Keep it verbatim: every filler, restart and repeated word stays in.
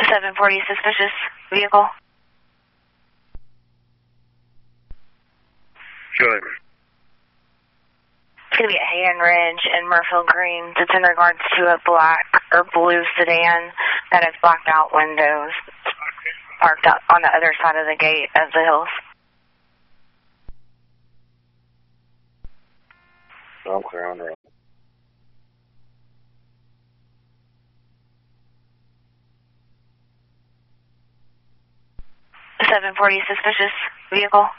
seven forty suspicious vehicle. Good. It's going to be at Hayden Ridge and Murfield Greens. It's in regards to a black or blue sedan that has blacked out windows, parked out on the other side of the gate of the hills. I'm clear on the road. seven forty suspicious vehicle.